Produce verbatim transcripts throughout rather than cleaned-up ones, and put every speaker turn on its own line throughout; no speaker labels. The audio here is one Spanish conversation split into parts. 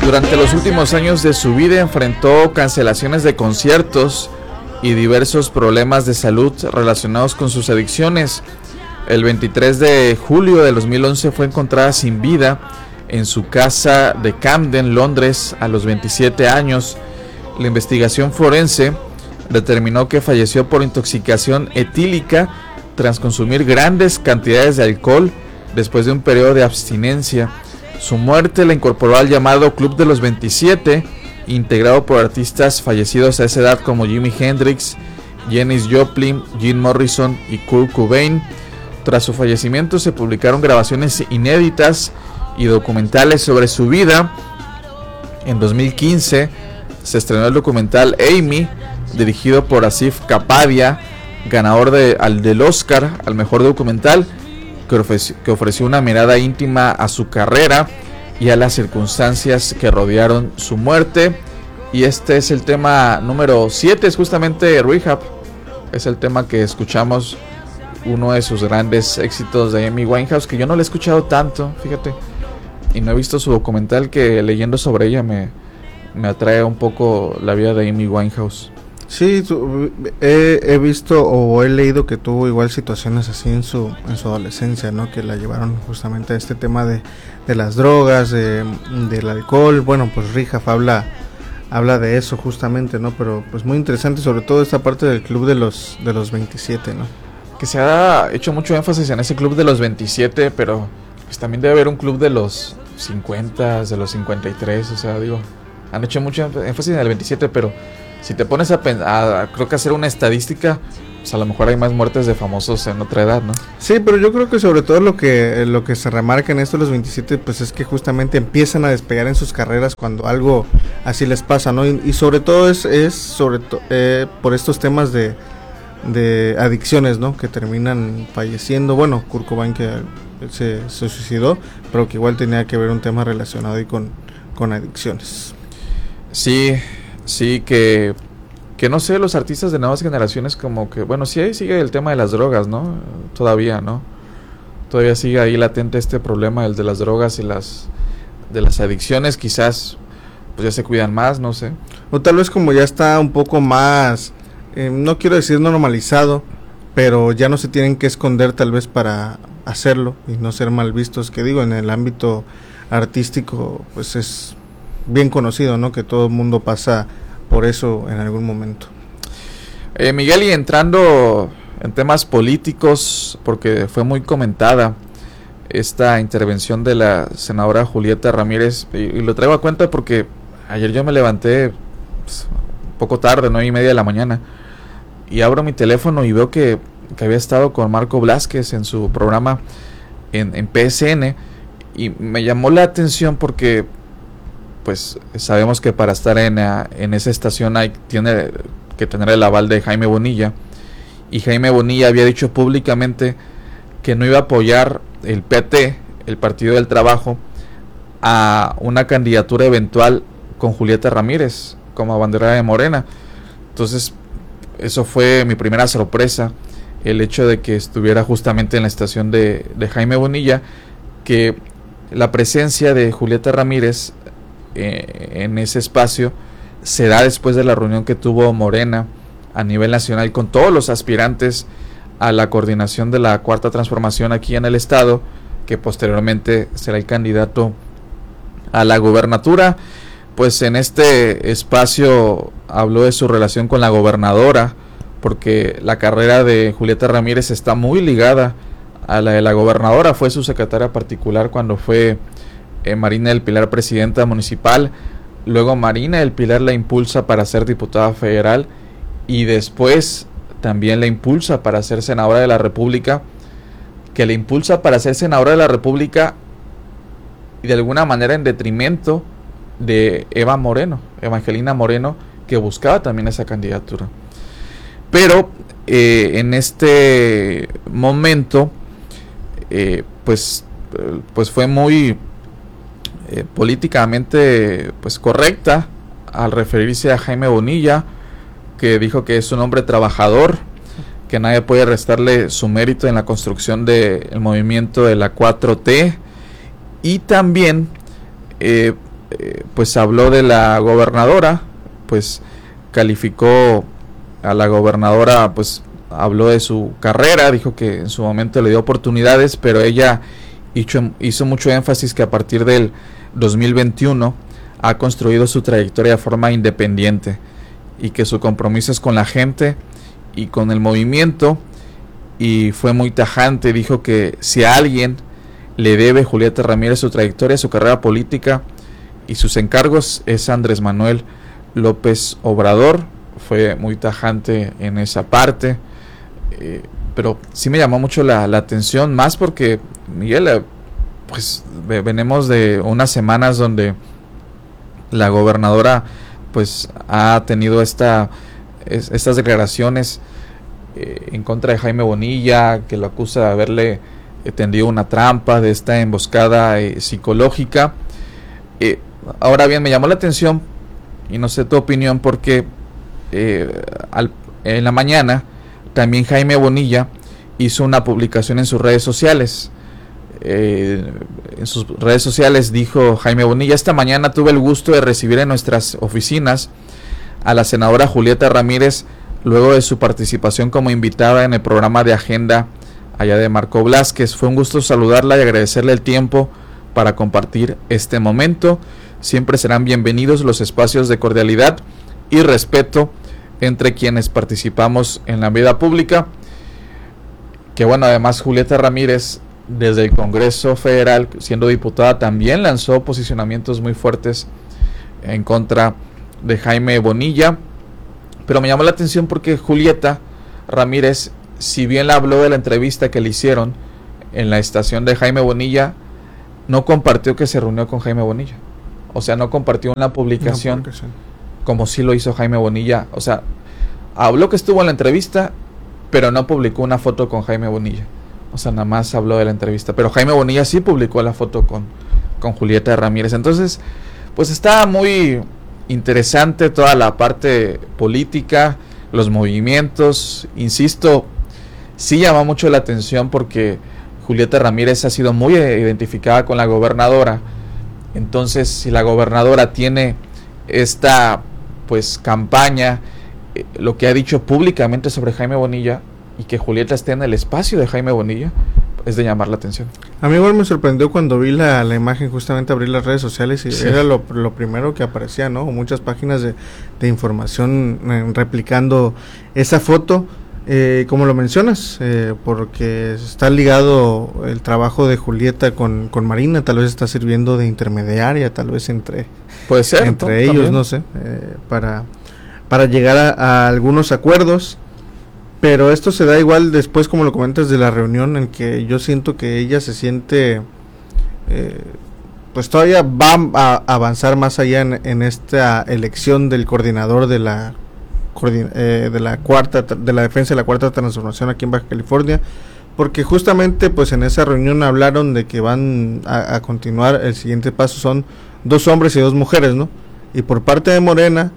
Durante los últimos años de su vida enfrentó cancelaciones de conciertos y diversos problemas de salud relacionados con sus adicciones. El veintitrés de julio de dos mil once fue encontrada sin vida en su casa de Camden, Londres, a los veintisiete años. La investigación forense determinó que falleció por intoxicación etílica tras consumir grandes cantidades de alcohol después de un periodo de abstinencia. Su muerte la incorporó al llamado Club de los veintisiete, integrado por artistas fallecidos a esa edad como Jimi Hendrix, Janis Joplin, Jim Morrison y Kurt Cobain. Tras su fallecimiento se publicaron grabaciones inéditas y documentales sobre su vida. En dos mil quince se estrenó el documental Amy, dirigido por Asif Kapadia, ganador de, al, del Oscar al mejor documental, que ofreció, que ofreció una mirada íntima a su carrera y a las circunstancias que rodearon su muerte. Y este es el tema número siete, es justamente Rehab, es el tema que escuchamos, uno de sus grandes éxitos de Amy Winehouse, que yo no le he escuchado tanto, fíjate, y no he visto su documental, que leyendo sobre ella me, me atrae un poco la vida de Amy Winehouse.
Sí, he, he visto o he leído que tuvo igual situaciones así en su en su adolescencia, ¿no? Que la llevaron justamente a este tema de, de las drogas, de, del alcohol. Bueno, pues Rehab habla habla de eso justamente, ¿no? Pero pues muy interesante, sobre todo esta parte del club de los de los veintisiete, ¿no?
Que se ha hecho mucho énfasis en ese club de los veintisiete, pero pues también debe haber un club de los cincuenta, de los cincuenta y tres, o sea, digo, han hecho mucho énfasis en el veintisiete, pero si te pones a, a, a creo que hacer una estadística, pues a lo mejor hay más muertes de famosos en otra edad, ¿no?
Sí, pero yo creo que sobre todo lo que lo que se remarca en esto de los veintisiete, pues es que justamente empiezan a despegar en sus carreras cuando algo así les pasa, ¿no? Y, y sobre todo es, es sobre to, eh, por estos temas de, de adicciones, ¿no? Que terminan falleciendo. Bueno, Kurt Cobain, que se, se suicidó, pero que igual tenía que ver un tema relacionado ahí con, con adicciones.
Sí, sí, que, que no sé, los artistas de nuevas generaciones como que, bueno, sí ahí sigue el tema de las drogas, ¿no? Todavía, ¿no? Todavía sigue ahí latente este problema, el de las drogas y las de las adicciones, quizás pues ya se cuidan más, no sé.
O tal vez como ya está un poco más, eh, no quiero decir normalizado, pero ya no se tienen que esconder tal vez para hacerlo y no ser mal vistos, que digo, en el ámbito artístico pues es bien conocido, ¿no? Que todo el mundo pasa por eso en algún momento.
Eh, Miguel, y entrando en temas políticos, porque fue muy comentada esta intervención de la senadora Julieta Ramírez, y, y lo traigo a cuenta porque ayer yo me levanté pues, un poco tarde, nueve y media de la mañana, y abro mi teléfono y veo que, que había estado con Marco Blázquez en su programa en, en P S N, y me llamó la atención porque pues sabemos que para estar en, en esa estación hay tiene que tener el aval de Jaime Bonilla, y Jaime Bonilla había dicho públicamente que no iba a apoyar el P T, el Partido del Trabajo, a una candidatura eventual con Julieta Ramírez como abanderada de Morena. Entonces eso fue mi primera sorpresa, el hecho de que estuviera justamente en la estación de, de Jaime Bonilla, que la presencia de Julieta Ramírez Eh, en ese espacio se da después de la reunión que tuvo Morena a nivel nacional con todos los aspirantes a la coordinación de la Cuarta Transformación aquí en el estado, que posteriormente será el candidato a la gubernatura. Pues en este espacio habló de su relación con la gobernadora, porque la carrera de Julieta Ramírez está muy ligada a la de la gobernadora. Fue su secretaria particular cuando fue Eh, Marina del Pilar presidenta municipal, luego Marina del Pilar la impulsa para ser diputada federal y después también la impulsa para ser senadora de la República, que la impulsa para ser senadora de la República y de alguna manera en detrimento de Eva Moreno, Evangelina Moreno, que buscaba también esa candidatura. Pero eh, en este momento eh, pues, pues fue muy Eh, políticamente pues correcta al referirse a Jaime Bonilla, que dijo que es un hombre trabajador, que nadie puede restarle su mérito en la construcción del movimiento de la cuatro T, y también eh, eh, pues habló de la gobernadora, pues calificó a la gobernadora, pues habló de su carrera, dijo que en su momento le dio oportunidades, pero ella hizo, hizo mucho énfasis que a partir del dos mil veintiuno ha construido su trayectoria de forma independiente y que su compromiso es con la gente y con el movimiento, y fue muy tajante. Dijo que si a alguien le debe Julieta Ramírez su trayectoria, su carrera política y sus encargos, es Andrés Manuel López Obrador. Fue muy tajante en esa parte, eh, pero sí me llamó mucho la, la atención, más porque, Miguel, eh, pues venimos de unas semanas donde la gobernadora pues ha tenido esta es, estas declaraciones eh, en contra de Jaime Bonilla, que lo acusa de haberle eh, tendido una trampa, de esta emboscada eh, psicológica. Eh, ahora bien, me llamó la atención, y no sé tu opinión, porque eh, al, en la mañana también Jaime Bonilla hizo una publicación en sus redes sociales. Eh, en sus redes sociales dijo Jaime Bonilla: esta mañana tuve el gusto de recibir en nuestras oficinas a la senadora Julieta Ramírez luego de su participación como invitada en el programa de Agenda allá de Marco Blázquez. Fue un gusto saludarla y agradecerle el tiempo para compartir este momento. Siempre serán bienvenidos los espacios de cordialidad y respeto entre quienes participamos en la vida pública. Que bueno, además Julieta Ramírez, desde el Congreso Federal, siendo diputada, también lanzó posicionamientos muy fuertes en contra de Jaime Bonilla. Pero me llamó la atención porque Julieta Ramírez, si bien le habló de la entrevista que le hicieron en la estación de Jaime Bonilla, no compartió que se reunió con Jaime Bonilla. O sea, no compartió una publicación no, como sí lo hizo Jaime Bonilla. O sea, habló que estuvo en la entrevista, pero no publicó una foto con Jaime Bonilla. O sea, nada más habló de la entrevista. Pero Jaime Bonilla sí publicó la foto con, con Julieta Ramírez. Entonces, pues está muy interesante toda la parte política, los movimientos. Insisto, sí llama mucho la atención porque Julieta Ramírez ha sido muy identificada con la gobernadora. Entonces, si la gobernadora tiene esta pues campaña, eh, lo que ha dicho públicamente sobre Jaime Bonilla, y que Julieta esté en el espacio de Jaime Bonilla, es de llamar la atención.
A mí igual me sorprendió cuando vi la, la imagen, justamente abrí las redes sociales y sí. Era lo, lo primero que aparecía, ¿no? Muchas páginas de, de información eh, replicando esa foto, eh, como lo mencionas, eh, porque está ligado el trabajo de Julieta con, con Marina, tal vez está sirviendo de intermediaria, tal vez entre,
Puede ser,
entre ellos, también. no sé, eh, para, para llegar a, a algunos acuerdos. Pero esto se da igual después, como lo comentas, de la reunión, en que yo siento que ella se siente, eh, pues todavía va a avanzar más allá en, en esta elección del coordinador de la eh, de la cuarta de la defensa de la cuarta transformación aquí en Baja California, porque justamente pues en esa reunión hablaron de que van a, a continuar. El siguiente paso son dos hombres y dos mujeres, ¿no? Y por parte de Morena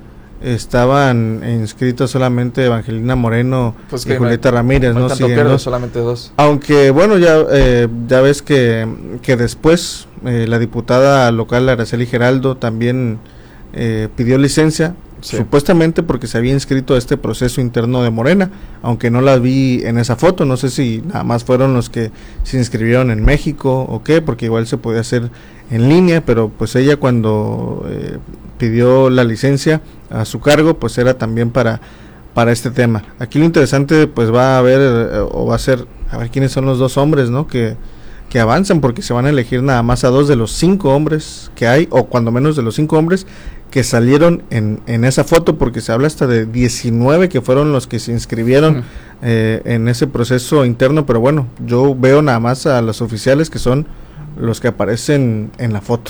estaban inscritos solamente Evangelina Moreno pues y Julieta me, Ramírez, ¿no?
Sí, pierdo, solamente dos.
Aunque bueno, ya eh, ya ves que, que después eh, la diputada local Araceli Geraldo también eh, pidió licencia, sí. Supuestamente porque se había inscrito a este proceso interno de Morena, aunque no la vi en esa foto. No sé si nada más fueron los que se inscribieron en México o qué, porque igual se podía hacer en línea, pero pues ella cuando eh, pidió la licencia a su cargo, pues era también para para este tema. Aquí lo interesante pues va a ver eh, o va a ser a ver quiénes son los dos hombres, ¿no? Que que avanzan, porque se van a elegir nada más a dos de los cinco hombres que hay, o cuando menos de los cinco hombres que salieron en, en esa foto, porque se habla hasta de diecinueve que fueron los que se inscribieron uh-huh. eh, en ese proceso interno, pero bueno, yo veo nada más a los oficiales que son los que aparecen en la foto.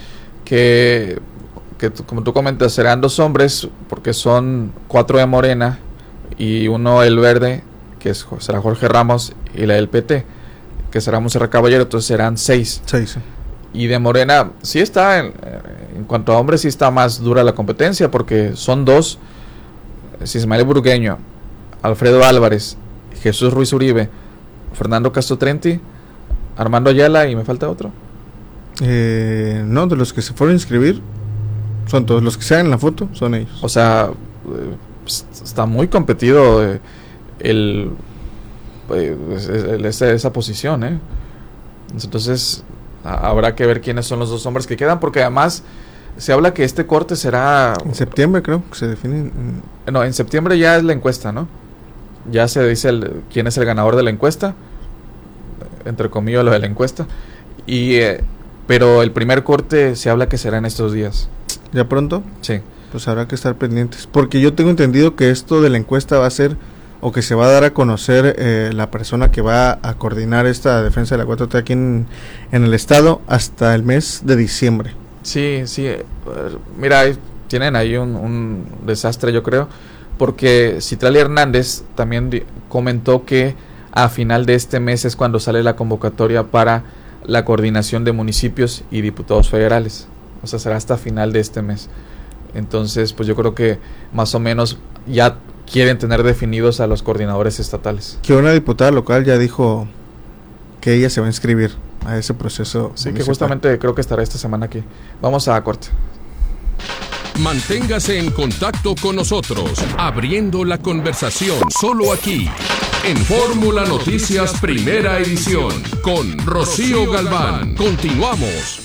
Que, que como tú comentas, serán dos hombres, porque son cuatro de Morena y uno el verde, que es, será Jorge Ramos, y la del P T, que será Monserrat Caballero. Entonces serán seis.
Seis.
Y de Morena sí está, en, en cuanto a hombres sí está más dura la competencia, porque son dos: Ismael Burgueño, Alfredo Álvarez, Jesús Ruiz Uribe, Fernando Castro Trenti, Armando Ayala, y me falta otro.
Eh, no, de los que se fueron a inscribir, son todos. Los que salen en la foto, son ellos.
O sea, eh, pues, está muy competido eh, el, eh, el, esa, esa posición, ¿eh? Entonces, a, habrá que ver quiénes son los dos hombres que quedan, porque además se habla que este corte será...
En septiembre, creo, que se define. En...
No, en septiembre ya es la encuesta, ¿no? Ya se dice el, quién es el ganador de la encuesta, entre comillas lo de la encuesta, y eh, pero el primer corte se habla que será en estos días.
¿Ya pronto?
Sí.
Pues habrá que estar pendientes, porque yo tengo entendido que esto de la encuesta va a ser, o que se va a dar a conocer eh, la persona que va a coordinar esta defensa de la cuatro T aquí en, en el estado hasta el mes de diciembre.
Sí, sí, eh, mira, tienen ahí un, un desastre, yo creo, porque Citlali Hernández también di- comentó que a final de este mes es cuando sale la convocatoria para la coordinación de municipios y diputados federales. O sea, será hasta final de este mes. Entonces, pues yo creo que más o menos ya quieren tener definidos a los coordinadores estatales.
Que una diputada local ya dijo que ella se va a inscribir a ese proceso.
Sí, que justamente creo que estará esta semana aquí. Vamos a corte.
Manténgase en contacto con nosotros, abriendo la conversación, solo aquí, en Fórmula Noticias Primera Edición, con Rocío Galván. Continuamos.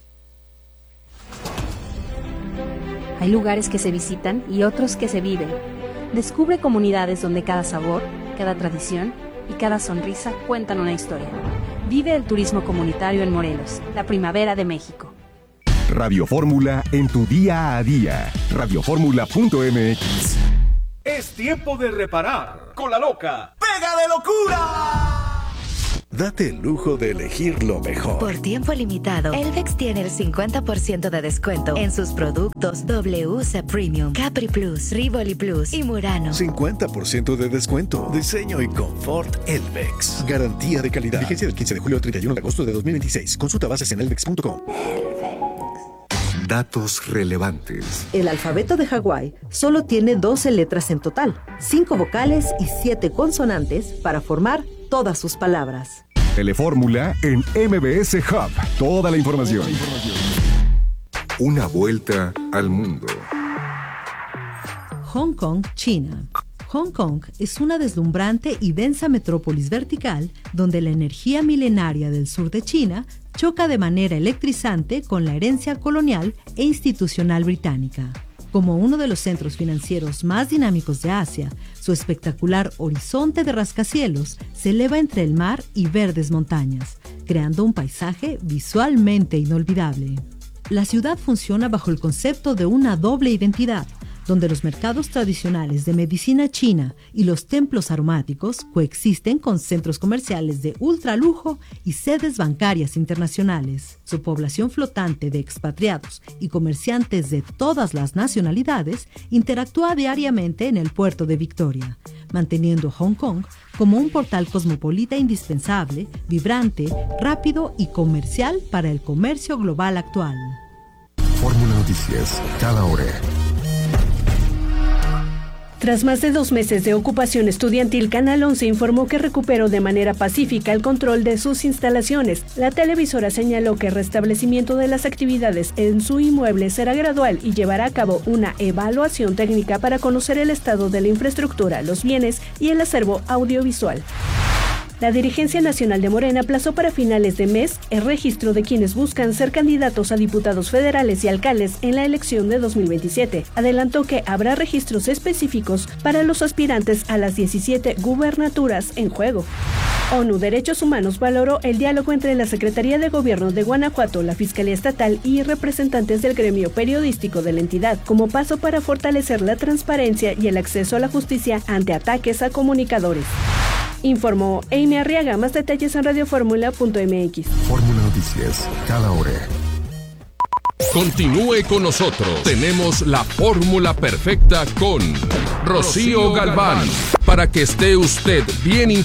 Hay lugares que se visitan y otros que se viven. Descubre comunidades donde cada sabor, cada tradición y cada sonrisa cuentan una historia. Vive el turismo comunitario en Morelos, la primavera de México.
Radio Fórmula en tu día a día. radio fórmula punto m x.
Es tiempo de reparar con la loca ¡Pega de locura!
Date el lujo de elegir lo mejor.
Por tiempo limitado, Elvex tiene el cincuenta por ciento de descuento en sus productos W C Premium, Capri Plus, Rivoli Plus y Murano.
cincuenta por ciento de descuento. Diseño y confort Elvex. Garantía de calidad. Vigencia del quince de julio al treinta y uno de agosto de dos mil veintiséis. Consulta bases en elvex punto com.
Datos relevantes.
El alfabeto de Hawái solo tiene doce letras en total, cinco vocales y siete consonantes para formar todas sus palabras.
Telefórmula en M B S Hub. Toda la información. Una vuelta al mundo.
Hong Kong, China. Hong Kong es una deslumbrante y densa metrópolis vertical donde la energía milenaria del sur de China choca de manera electrizante con la herencia colonial e institucional británica. Como uno de los centros financieros más dinámicos de Asia, su espectacular horizonte de rascacielos se eleva entre el mar y verdes montañas, creando un paisaje visualmente inolvidable. La ciudad funciona bajo el concepto de una doble identidad, donde los mercados tradicionales de medicina china y los templos aromáticos coexisten con centros comerciales de ultralujo y sedes bancarias internacionales. Su población flotante de expatriados y comerciantes de todas las nacionalidades interactúa diariamente en el puerto de Victoria, manteniendo a Hong Kong como un portal cosmopolita indispensable, vibrante, rápido y comercial para el comercio global actual.
Fórmula Noticias, cada hora.
Tras más de dos meses de ocupación estudiantil, Canal once informó que recuperó de manera pacífica el control de sus instalaciones. La televisora señaló que el restablecimiento de las actividades en su inmueble será gradual y llevará a cabo una evaluación técnica para conocer el estado de la infraestructura, los bienes y el acervo audiovisual. La dirigencia nacional de Morena aplazó para finales de mes el registro de quienes buscan ser candidatos a diputados federales y alcaldes en la elección de dos mil veintisiete. Adelantó que habrá registros específicos para los aspirantes a las diecisiete gubernaturas en juego. ONU Derechos Humanos valoró el diálogo entre la Secretaría de Gobierno de Guanajuato, la Fiscalía Estatal y representantes del gremio periodístico de la entidad como paso para fortalecer la transparencia y el acceso a la justicia ante ataques a comunicadores. Informó Amy Arriaga. Más detalles en radio fórmula punto m x.
Fórmula Noticias, cada hora.
Continúe con nosotros. Tenemos la fórmula perfecta con Rocío Galván para que esté usted bien informado.